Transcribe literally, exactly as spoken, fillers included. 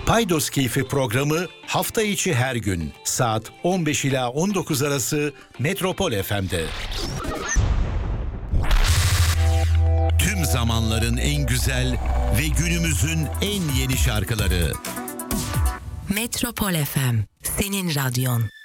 Paydos Keyfi programı hafta içi her gün saat on beş ila on dokuz arası Metropol F M'de. Tüm zamanların en güzel ve günümüzün en yeni şarkıları. Metropol F M, senin radyon.